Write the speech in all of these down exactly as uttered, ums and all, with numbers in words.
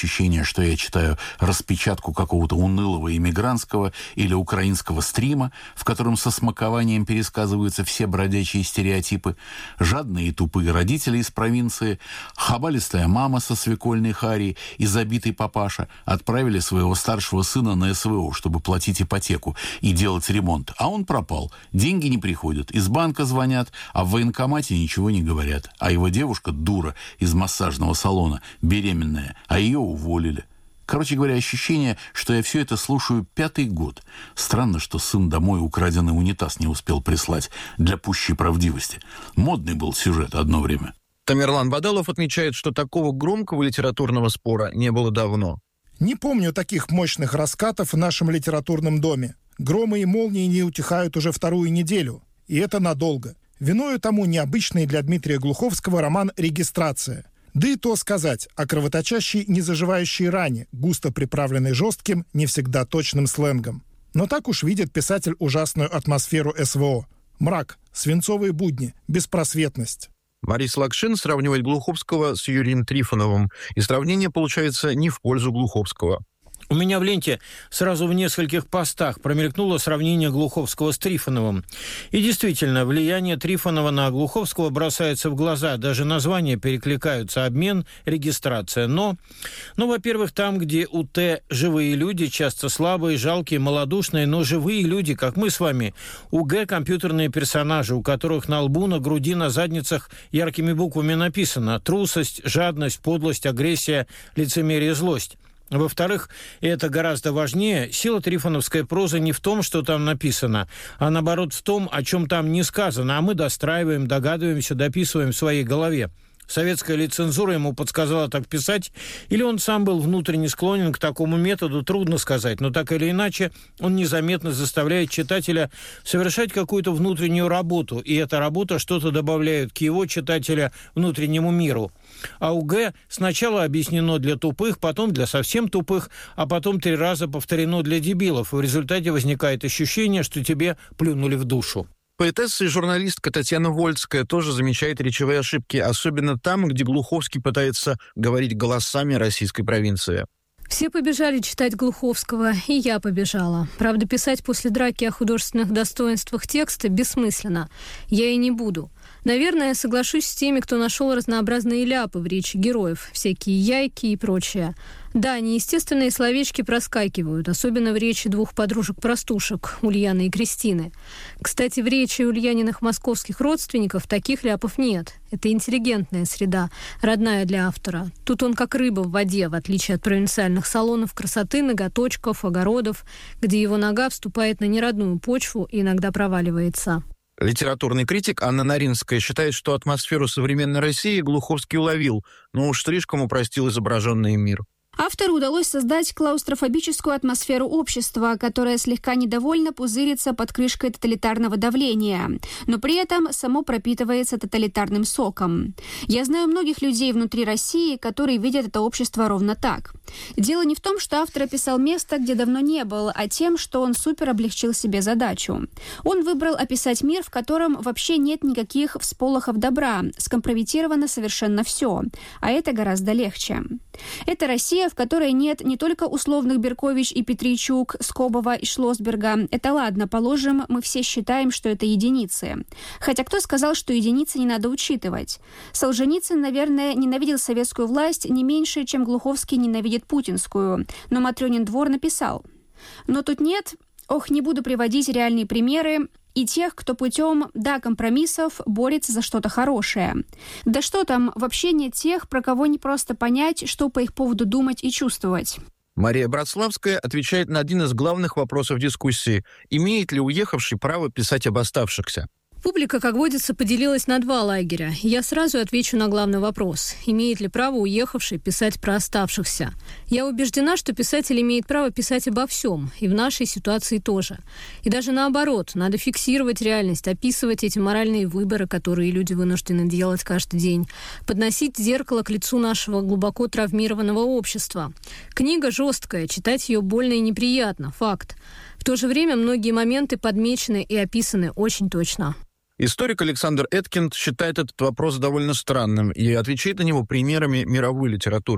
ощущение, что я читаю распечатку какого-то унылого иммигрантского или украинского стрима, в котором со смакованием пересказываются все бродячие стереотипы, жадные и тупые родители из провинции, хабалистая мама со свекольной харией и забитый папаша отправили своего старшего сына на СВО, чтобы платить ипотеку и делать ремонт, а он пропал. Деньги не приходят, из банка звонят, а в военкомате ничего не говорят. А его девушка, дура, из массажного салона, беременная, а ее уволили. Короче говоря, ощущение, что я все это слушаю пятый год. Странно, что сын домой украденный унитаз не успел прислать для пущей правдивости. Модный был сюжет одно время. Тамерлан Бадалов отмечает, что такого громкого литературного спора не было давно. Не помню таких мощных раскатов в нашем литературном доме. Громы и молнии не утихают уже вторую неделю. И это надолго. Виною тому необычный для Дмитрия Глуховского роман «Регистрация». Да и то сказать о кровоточащей, незаживающей ране, густо приправленной жестким, не всегда точным сленгом. Но так уж видит писатель ужасную атмосферу СВО. Мрак, свинцовые будни, беспросветность. Борис Лакшин сравнивает Глуховского с Юрием Трифоновым, и сравнение получается не в пользу Глуховского. У меня в ленте сразу в нескольких постах промелькнуло сравнение Глуховского с Трифоновым. И действительно, влияние Трифонова на Глуховского бросается в глаза. Даже названия перекликаются: обмен, регистрация. Но, ну, во-первых, там, где у Т живые люди, часто слабые, жалкие, малодушные, но живые люди, как мы с вами. У Г компьютерные персонажи, у которых на лбу, на груди, на задницах яркими буквами написано: трусость, жадность, подлость, агрессия, лицемерие, злость. Во-вторых, и это гораздо важнее, сила трифоновской прозы не в том, что там написано, а наоборот в том, о чем там не сказано, а мы достраиваем, догадываемся, дописываем в своей голове. Советская ли цензура ему подсказала так писать, или он сам был внутренне склонен к такому методу, трудно сказать, но так или иначе он незаметно заставляет читателя совершать какую-то внутреннюю работу, и эта работа что-то добавляет к его, читателя, внутреннему миру. А у Г сначала объяснено для тупых, потом для совсем тупых, а потом три раза повторено для дебилов, и в результате возникает ощущение, что тебе плюнули в душу. Поэтесса и журналистка Татьяна Вольская тоже замечает речевые ошибки, особенно там, где Глуховский пытается говорить голосами российской провинции. Все побежали читать Глуховского, и я побежала. Правда, писать после драки о художественных достоинствах текста бессмысленно. Я и не буду. Наверное, я соглашусь с теми, кто нашел разнообразные ляпы в речи героев, всякие яйки и прочее. Да, неестественные словечки проскакивают, особенно в речи двух подружек-простушек, Ульяны и Кристины. Кстати, в речи Ульяниных московских родственников таких ляпов нет. Это интеллигентная среда, родная для автора. Тут он как рыба в воде, в отличие от провинциальных салонов красоты, ноготочков, огородов, где его нога вступает на неродную почву и иногда проваливается. Литературный критик Анна Наринская считает, что атмосферу современной России Глуховский уловил, но уж слишком упростил изображенный мир. Автору удалось создать клаустрофобическую атмосферу общества, которая слегка недовольно пузырится под крышкой тоталитарного давления, но при этом само пропитывается тоталитарным соком. Я знаю многих людей внутри России, которые видят это общество ровно так. Дело не в том, что автор описал место, где давно не был, а тем, что он супер облегчил себе задачу. Он выбрал описать мир, в котором вообще нет никаких всполохов добра, скомпрометировано совершенно все, а это гораздо легче. Это Россия, в которой нет не только условных Беркович и Петричук, Скобова и Шлосберга. Это ладно, положим, мы все считаем, что это единицы. Хотя кто сказал, что единицы не надо учитывать? Солженицын, наверное, ненавидел советскую власть не меньше, чем Глуховский ненавидит путинскую. Но Матрёнин двор написал. Но тут нет, ох, не буду приводить реальные примеры, и тех, кто путем, да, компромиссов борется за что-то хорошее. Да что там, вообще нет тех, про кого не просто понять, что по их поводу думать и чувствовать. Мария Братславская отвечает на один из главных вопросов дискуссии. Имеет ли уехавший право писать об оставшихся? Публика, как водится, поделилась на два лагеря. Я сразу отвечу на главный вопрос. Имеет ли право уехавший писать про оставшихся? Я убеждена, что писатель имеет право писать обо всем, и в нашей ситуации тоже. И даже наоборот, надо фиксировать реальность, описывать эти моральные выборы, которые люди вынуждены делать каждый день, подносить зеркало к лицу нашего глубоко травмированного общества. Книга жесткая, читать ее больно и неприятно, факт. В то же время многие моменты подмечены и описаны очень точно. Историк Александр Эткинд считает этот вопрос довольно странным и отвечает на него примерами мировой литературы.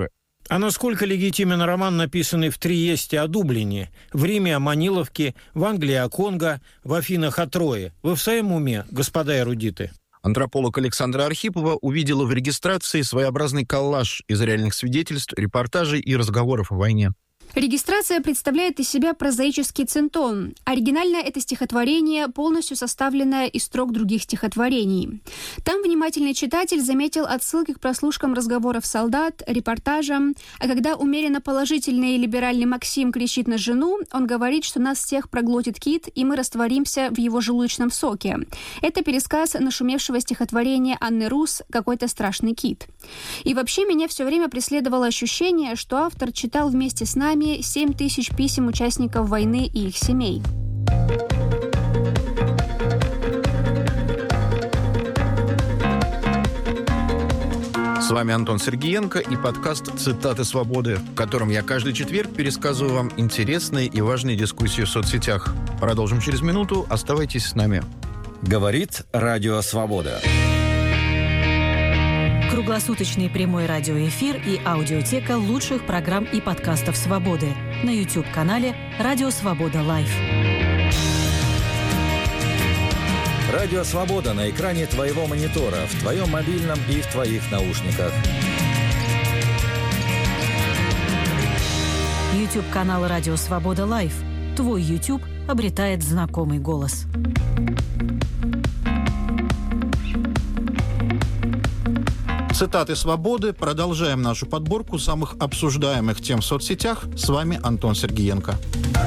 А насколько легитимен роман, написанный в Триесте о Дублине, в Риме о Маниловке, в Англии о Конго, в Афинах о Трое? Вы в своем уме, господа эрудиты? Антрополог Александра Архипова увидела в регистрации своеобразный коллаж из реальных свидетельств, репортажей и разговоров о войне. Регистрация представляет из себя прозаический центон. Оригинально это стихотворение, полностью составленное из строк других стихотворений. Там внимательный читатель заметил отсылки к прослушкам разговоров солдат, репортажам, а когда умеренно положительный и либеральный Максим кричит на жену, он говорит, что нас всех проглотит кит, и мы растворимся в его желудочном соке. Это пересказ нашумевшего стихотворения Анны Рус «Какой-то страшный кит». И вообще меня все время преследовало ощущение, что автор читал вместе с нами семь тысяч писем участников войны и их семей. С вами Антон Сергиенко и подкаст «Цитаты свободы», в котором я каждый четверг пересказываю вам интересные и важные дискуссии в соцсетях. Продолжим через минуту. Оставайтесь с нами. Говорит Радио Свобода. Круглосуточный прямой радиоэфир и аудиотека лучших программ и подкастов «Свободы» на YouTube-канале «Радио Свобода Лайв». Радио Свобода на экране твоего монитора, в твоем мобильном и в твоих наушниках. YouTube-канал «Радио Свобода Лайв». Твой YouTube обретает знакомый голос. Цитаты свободы. Продолжаем нашу подборку самых обсуждаемых тем в соцсетях. С вами Антон Сергиенко.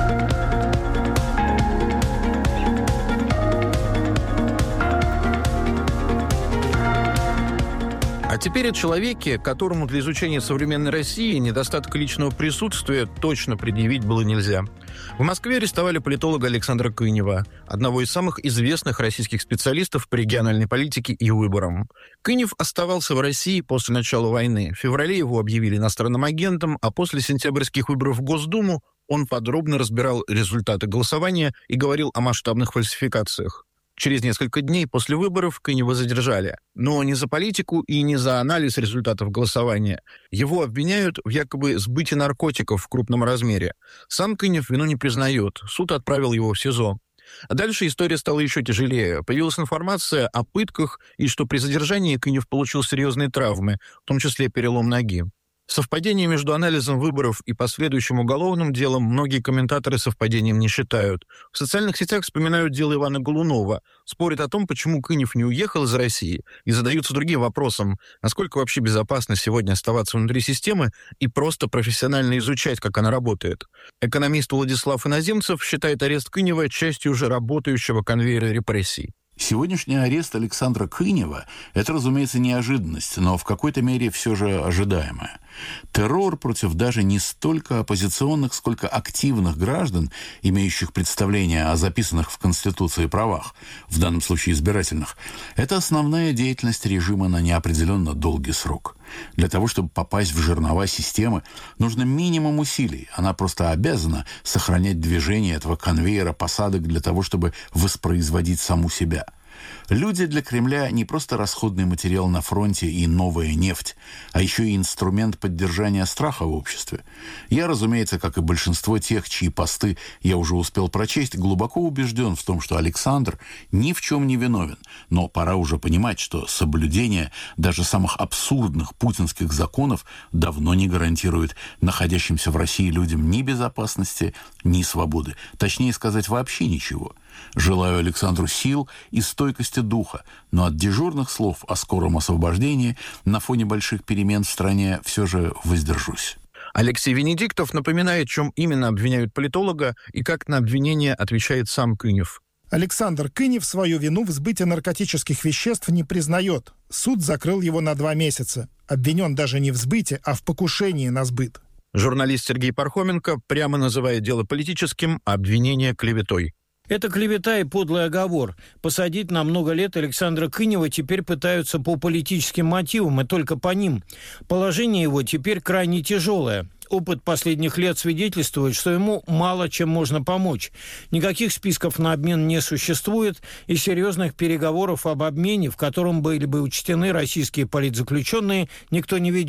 А теперь о человеке, которому для изучения современной России недостаток личного присутствия точно предъявить было нельзя. В Москве арестовали политолога Александра Кынева, одного из самых известных российских специалистов по региональной политике и выборам. Кынев оставался в России после начала войны. В феврале его объявили иностранным агентом, а после сентябрьских выборов в Госдуму он подробно разбирал результаты голосования и говорил о масштабных фальсификациях. Через несколько дней после выборов Кынева задержали. Но не за политику и не за анализ результатов голосования. Его обвиняют в якобы сбытии наркотиков в крупном размере. Сам Кынев вину не признает. Суд отправил его в СИЗО. А дальше история стала еще тяжелее. Появилась информация о пытках и что при задержании Кынев получил серьезные травмы, в том числе перелом ноги. Совпадение между анализом выборов и последующим уголовным делом многие комментаторы совпадением не считают. В социальных сетях вспоминают дело Ивана Голунова, спорят о том, почему Кынев не уехал из России, и задаются другим вопросом, насколько вообще безопасно сегодня оставаться внутри системы и просто профессионально изучать, как она работает. Экономист Владислав Иноземцев считает арест Кынева частью уже работающего конвейера репрессий. Сегодняшний арест Александра Кынева – это, разумеется, неожиданность, но в какой-то мере все же ожидаемая. Террор против даже не столько оппозиционных, сколько активных граждан, имеющих представление о записанных в Конституции правах, в данном случае избирательных, это основная деятельность режима на неопределенно долгий срок. Для того, чтобы попасть в жернова системы, нужно минимум усилий. Она просто обязана сохранять движение этого конвейера посадок для того, чтобы воспроизводить саму себя. Люди для Кремля не просто расходный материал на фронте и новая нефть, а еще и инструмент поддержания страха в обществе. Я, разумеется, как и большинство тех, чьи посты я уже успел прочесть, глубоко убежден в том, что Александр ни в чем не виновен. Но пора уже понимать, что соблюдение даже самых абсурдных путинских законов давно не гарантирует находящимся в России людям ни безопасности, ни свободы. Точнее сказать, вообще ничего. Желаю Александру сил и стойкости духа, но от дежурных слов о скором освобождении на фоне больших перемен в стране все же воздержусь. Алексей Венедиктов напоминает, в чем именно обвиняют политолога и как на обвинение отвечает сам Кынев. Александр Кынев свою вину в сбытии наркотических веществ не признает. Суд закрыл его на два месяца. Обвинен даже не в сбыте, а в покушении на сбыт. Журналист Сергей Пархоменко прямо называет дело политическим, а обвинение клеветой. Это клевета и подлый оговор. Посадить на много лет Александра Кынева теперь пытаются по политическим мотивам, и только по ним. Положение его теперь крайне тяжелое. Опыт последних лет свидетельствует, что ему мало чем можно помочь. Никаких списков на обмен не существует, и серьезных переговоров об обмене, в котором были бы учтены российские политзаключенные, никто не ведет.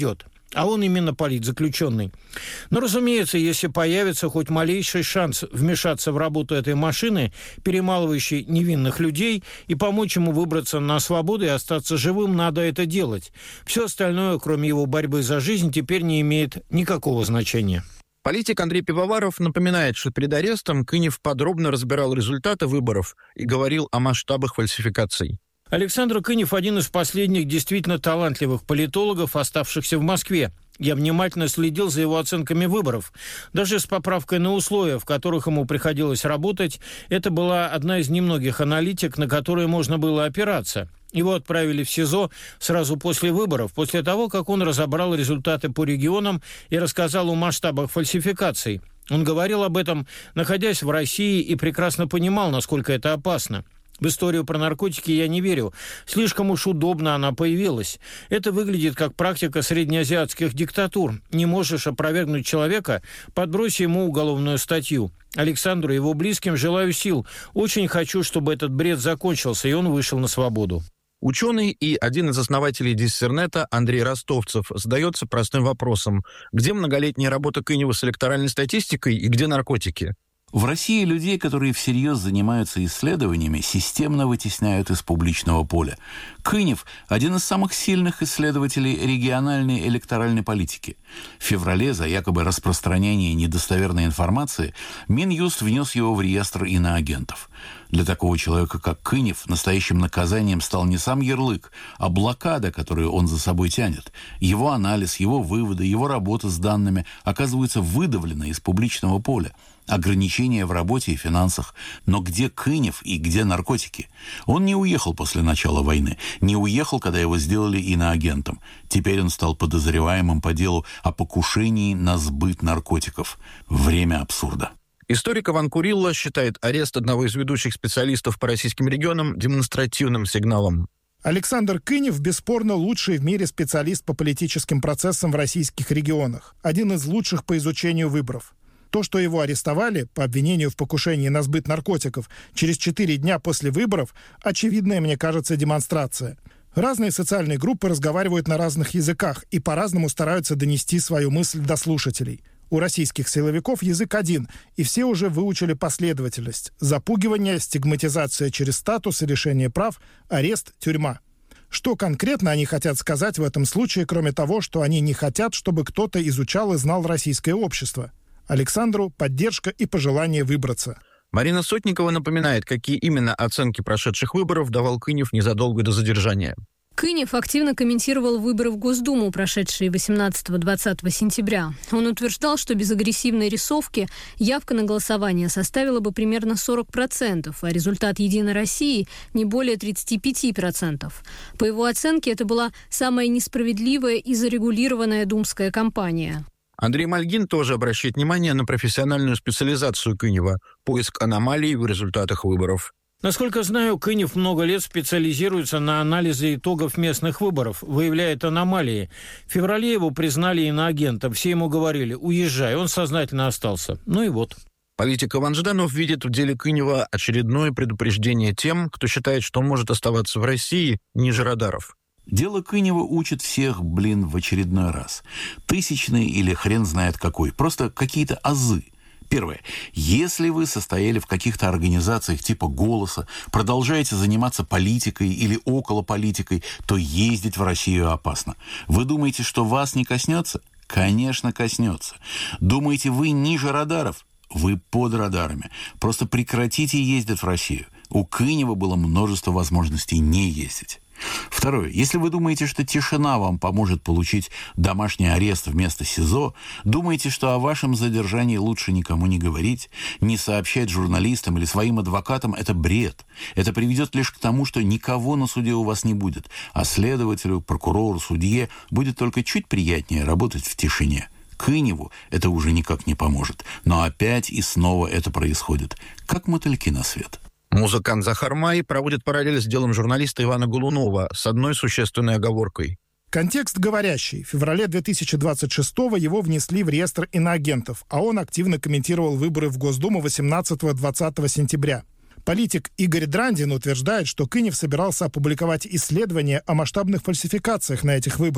А он именно политзаключенный. Но, разумеется, если появится хоть малейший шанс вмешаться в работу этой машины, перемалывающей невинных людей, и помочь ему выбраться на свободу и остаться живым, надо это делать. Все остальное, кроме его борьбы за жизнь, теперь не имеет никакого значения. Политик Андрей Пивоваров напоминает, что перед арестом Кынев подробно разбирал результаты выборов и говорил о масштабах фальсификаций. Александр Кынев – один из последних действительно талантливых политологов, оставшихся в Москве. Я внимательно следил за его оценками выборов. Даже с поправкой на условия, в которых ему приходилось работать, это была одна из немногих аналитик, на которые можно было опираться. Его отправили в СИЗО сразу после выборов, после того, как он разобрал результаты по регионам и рассказал о масштабах фальсификаций. Он говорил об этом, находясь в России, и прекрасно понимал, насколько это опасно. В историю про наркотики я не верю. Слишком уж удобно она появилась. Это выглядит как практика среднеазиатских диктатур. Не можешь опровергнуть человека, подбрось ему уголовную статью. Александру и его близким желаю сил. Очень хочу, чтобы этот бред закончился, и он вышел на свободу. Ученый и один из основателей Диссернета Андрей Ростовцев задается простым вопросом. Где многолетняя работа Кынева с электоральной статистикой и где наркотики? В России людей, которые всерьез занимаются исследованиями, системно вытесняют из публичного поля. Кынев – один из самых сильных исследователей региональной электоральной политики. В феврале за якобы распространение недостоверной информации Минюст внес его в реестр иноагентов. Для такого человека, как Кынев, настоящим наказанием стал не сам ярлык, а блокада, которую он за собой тянет. Его анализ, его выводы, его работа с данными оказываются выдавлены из публичного поля. Ограничения в работе и финансах. Но где Кынев и где наркотики? Он не уехал после начала войны. Не уехал, когда его сделали иноагентом. Теперь он стал подозреваемым по делу о покушении на сбыт наркотиков. Время абсурда. Историк Иван Курилла считает арест одного из ведущих специалистов по российским регионам демонстративным сигналом. Александр Кынев бесспорно лучший в мире специалист по политическим процессам в российских регионах. Один из лучших по изучению выборов. То, что его арестовали по обвинению в покушении на сбыт наркотиков через четыре дня после выборов, очевидная, мне кажется, демонстрация. Разные социальные группы разговаривают на разных языках и по-разному стараются донести свою мысль до слушателей. У российских силовиков язык один, и все уже выучили последовательность. Запугивание, стигматизация через статус и лишение прав, арест, тюрьма. Что конкретно они хотят сказать в этом случае, кроме того, что они не хотят, чтобы кто-то изучал и знал российское общество? Александру поддержка и пожелание выбраться. Марина Сотникова напоминает, какие именно оценки прошедших выборов давал Кынев незадолго до задержания. Кынев активно комментировал выборы в Госдуму, прошедшие восемнадцатого-двадцатого сентября. Он утверждал, что без агрессивной рисовки явка на голосование составила бы примерно сорок процентов, а результат «Единой России» не более тридцать пять процентов. По его оценке, это была самая несправедливая и зарегулированная думская кампания. Андрей Мальгин тоже обращает внимание на профессиональную специализацию Кынева – поиск аномалий в результатах выборов. Насколько знаю, Кынев много лет специализируется на анализе итогов местных выборов, выявляет аномалии. В феврале его признали иноагентом, все ему говорили «уезжай», он сознательно остался. Ну и вот. Политик Иван Жданов видит в деле Кынева очередное предупреждение тем, кто считает, что он может оставаться в России ниже радаров. Дело Кынева учит всех, блин, в очередной раз. Тысячный или хрен знает какой. Просто какие-то азы. Первое. Если вы состояли в каких-то организациях типа «Голоса», продолжаете заниматься политикой или околополитикой, то ездить в Россию опасно. Вы думаете, что вас не коснется? Конечно, коснется. Думаете, вы ниже радаров? Вы под радарами. Просто прекратите ездить в Россию. У Кынева было множество возможностей не ездить. Второе. Если вы думаете, что тишина вам поможет получить домашний арест вместо СИЗО, думаете, что о вашем задержании лучше никому не говорить, не сообщать журналистам или своим адвокатам, это бред. Это приведет лишь к тому, что никого на суде у вас не будет, а следователю, прокурору, судье будет только чуть приятнее работать в тишине. Кыневу это уже никак не поможет. Но опять и снова это происходит. Как мотыльки на свет. Музыкант Захар Май проводит параллель с делом журналиста Ивана Голунова с одной существенной оговоркой. Контекст говорящий. В феврале две тысячи двадцать шестого его внесли в реестр иноагентов, а он активно комментировал выборы в Госдуму восемнадцатого-двадцатого сентября. Политик Игорь Драндин утверждает, что Кынев собирался опубликовать исследования о масштабных фальсификациях на этих выборах.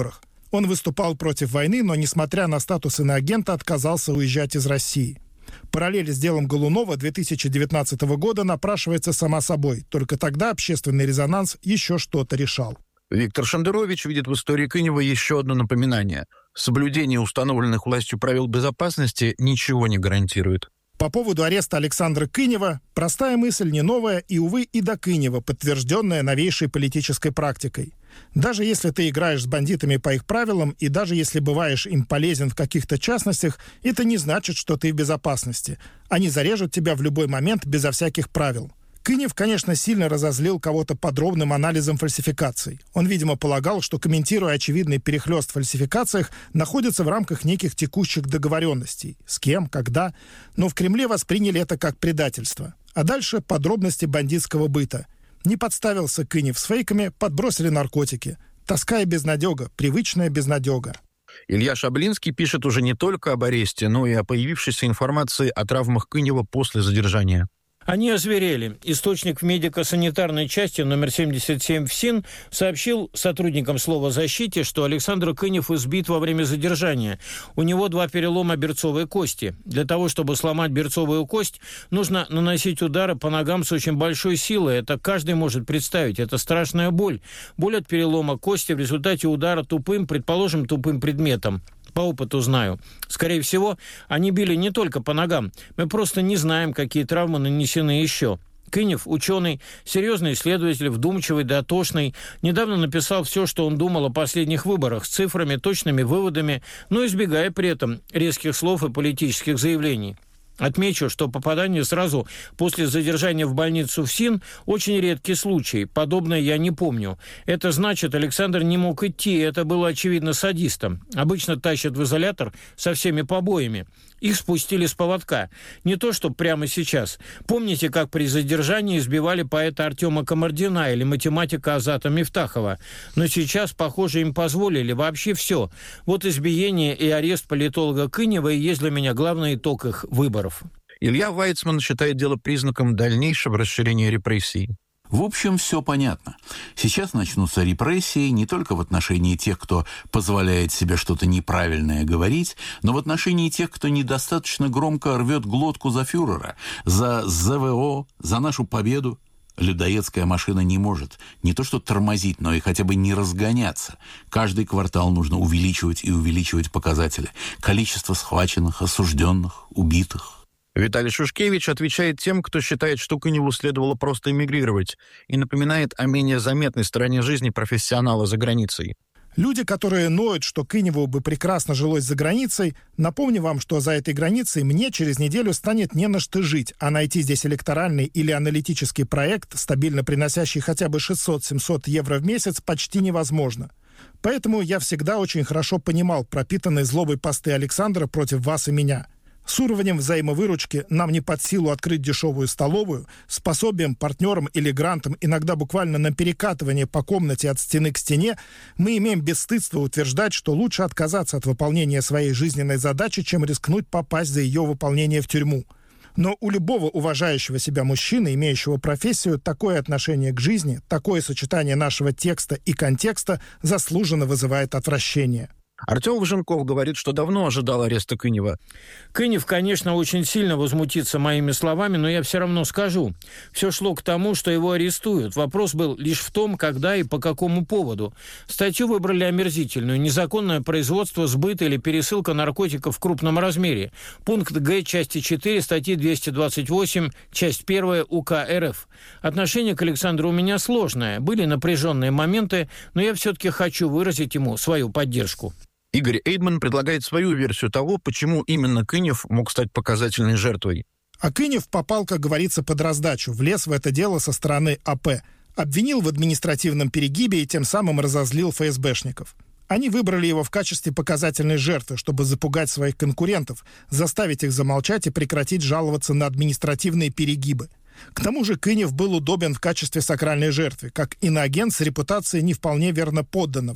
Он выступал против войны, но, несмотря на статус иноагента, отказался уезжать из России. Параллель с делом Голунова две тысячи девятнадцатого года напрашивается сама собой. Только тогда общественный резонанс еще что-то решал. Виктор Шендерович видит в истории Кынева еще одно напоминание. Соблюдение установленных властью правил безопасности ничего не гарантирует. По поводу ареста Александра Кынева простая мысль не новая и, увы, и до Кынева, подтвержденная новейшей политической практикой. Даже если ты играешь с бандитами по их правилам, и даже если бываешь им полезен в каких-то частностях, это не значит, что ты в безопасности. Они зарежут тебя в любой момент безо всяких правил. Кынев, конечно, сильно разозлил кого-то подробным анализом фальсификаций. Он, видимо, полагал, что, комментируя очевидный перехлёст в фальсификациях, находится в рамках неких текущих договоренностей. С кем, когда. Но в Кремле восприняли это как предательство. А дальше подробности бандитского быта. Не подставился Кынев с фейками, подбросили наркотики. Тоска и безнадега, привычная безнадега. Илья Шаблинский пишет уже не только об аресте, но и о появившейся информации о травмах Кынева после задержания. Они озверели. Источник в медико-санитарной части номер семьдесят семь ФСИН сообщил сотрудникам «Слова защите», что Александр Кынев избит во время задержания. У него два перелома берцовой кости. Для того, чтобы сломать берцовую кость, нужно наносить удары по ногам с очень большой силой. Это каждый может представить. Это страшная боль. Боль от перелома кости в результате удара тупым, предположим, тупым предметом. По опыту знаю. Скорее всего, они били не только по ногам. Мы просто не знаем, какие травмы нанесены еще. Кынев, ученый, серьезный исследователь, вдумчивый, дотошный, недавно написал все, что он думал о последних выборах, с цифрами, точными выводами, но избегая при этом резких слов и политических заявлений. Отмечу, что попадание сразу после задержания в больницу ФСИН – очень редкий случай. Подобное я не помню. Это значит, Александр не мог идти, и это было очевидно садистом. Обычно тащат в изолятор со всеми побоями. Их спустили с поводка. Не то, что прямо сейчас. Помните, как при задержании избивали поэта Артема Камардина или математика Азата Мифтахова? Но сейчас, похоже, им позволили вообще все. Вот избиение и арест политолога Кынева и есть для меня главный итог их выборов. Илья Вайцман считает дело признаком дальнейшего расширения репрессий. В общем, все понятно. Сейчас начнутся репрессии не только в отношении тех, кто позволяет себе что-то неправильное говорить, но в отношении тех, кто недостаточно громко рвет глотку за фюрера, за ЗВО, за нашу победу. Людоедская машина не может не то что тормозить, но и хотя бы не разгоняться. Каждый квартал нужно увеличивать и увеличивать показатели. Количество схваченных, осужденных, убитых. Виталий Шушкевич отвечает тем, кто считает, что Кыневу следовало просто эмигрировать, и напоминает о менее заметной стороне жизни профессионала за границей. Люди, которые ноют, что Кыневу бы прекрасно жилось за границей, напомню вам, что за этой границей мне через неделю станет не на что жить, а найти здесь электоральный или аналитический проект, стабильно приносящий хотя бы шестьсот-семьсот евро в месяц, почти невозможно. Поэтому я всегда очень хорошо понимал пропитанные злобой посты Александра против вас и меня. С уровнем взаимовыручки нам не под силу открыть дешевую столовую, с пособием, партнером или грантом, иногда буквально на перекатывание по комнате от стены к стене, мы имеем бесстыдство утверждать, что лучше отказаться от выполнения своей жизненной задачи, чем рискнуть попасть за ее выполнение в тюрьму. Но у любого уважающего себя мужчины, имеющего профессию, такое отношение к жизни, такое сочетание нашего текста и контекста заслуженно вызывает отвращение. Артем Важенков говорит, что давно ожидал ареста Кынева. Кынев, конечно, очень сильно возмутится моими словами, но я все равно скажу. Все шло к тому, что его арестуют. Вопрос был лишь в том, когда и по какому поводу. Статью выбрали омерзительную. Незаконное производство, сбыт или пересылка наркотиков в крупном размере. Пункт Г части четыре статьи двести двадцать восемь, часть первая УК РФ. Отношение к Александру у меня сложное. Были напряженные моменты, но я все-таки хочу выразить ему свою поддержку. Игорь Эйдман предлагает свою версию того, почему именно Кынев мог стать показательной жертвой. А Кынев попал, как говорится, под раздачу, влез в это дело со стороны АП, обвинил в административном перегибе и тем самым разозлил ФСБшников. Они выбрали его в качестве показательной жертвы, чтобы запугать своих конкурентов, заставить их замолчать и прекратить жаловаться на административные перегибы. К тому же Кынев был удобен в качестве сакральной жертвы, как иноагент с репутацией не вполне верно подданного.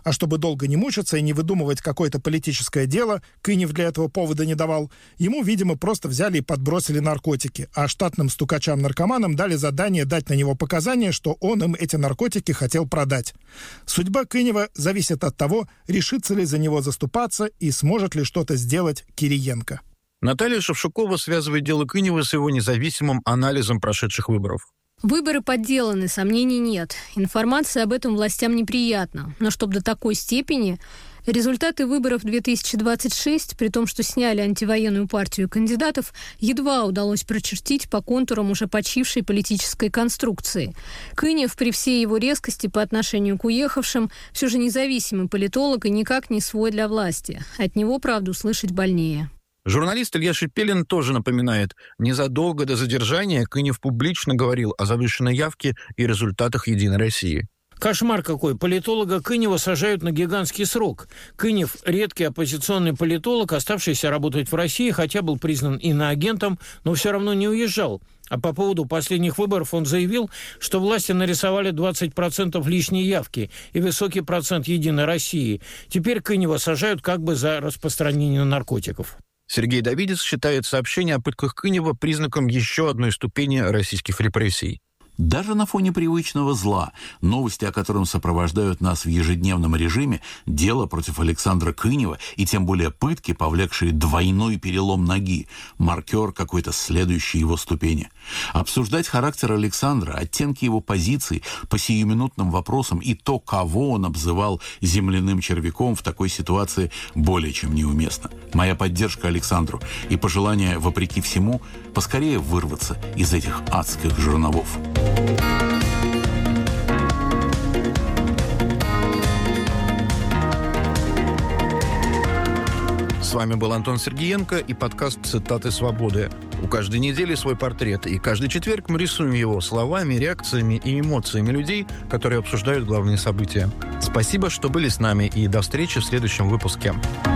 А чтобы долго не мучиться и не выдумывать какое-то политическое дело, Кынев для этого повода не давал, ему, видимо, просто взяли и подбросили наркотики, а штатным стукачам-наркоманам дали задание дать на него показания, что он им эти наркотики хотел продать. Судьба Кынева зависит от того, решится ли за него заступаться и сможет ли что-то сделать Кириенко. Наталья Шевчукова связывает дело Кынева с его независимым анализом прошедших выборов. Выборы подделаны, сомнений нет. Информация об этом властям неприятна. Но чтобы до такой степени... Результаты выборов две тысячи двадцать шесть, при том, что сняли антивоенную партию кандидатов, едва удалось прочертить по контурам уже почившей политической конструкции. Кынев, при всей его резкости по отношению к уехавшим, все же независимый политолог и никак не свой для власти. От него правду слышать больнее. Журналист Илья Шипелин тоже напоминает, незадолго до задержания Кынев публично говорил о завышенной явке и результатах «Единой России». Кошмар какой. Политолога Кынева сажают на гигантский срок. Кынев – редкий оппозиционный политолог, оставшийся работать в России, хотя был признан иноагентом, но все равно не уезжал. А по поводу последних выборов он заявил, что власти нарисовали двадцать процентов лишней явки и высокий процент «Единой России». Теперь Кынева сажают как бы за распространение наркотиков. Сергей Давидец считает сообщение о пытках Кынева признаком еще одной ступени российских репрессий. Даже на фоне привычного зла, новости о котором сопровождают нас в ежедневном режиме, дело против Александра Кынева и тем более пытки, повлекшие двойной перелом ноги, маркер какой-то следующей его ступени. Обсуждать характер Александра, оттенки его позиций по сиюминутным вопросам и то, кого он обзывал земляным червяком, в такой ситуации более чем неуместно. Моя поддержка Александру и пожелание, вопреки всему, поскорее вырваться из этих адских жерновов. С вами был Антон Сергеенко и подкаст «Цитаты свободы». У каждой недели свой портрет, и каждый четверг мы рисуем его словами, реакциями и эмоциями людей, которые обсуждают главные события. Спасибо, что были с нами, и до встречи в следующем выпуске.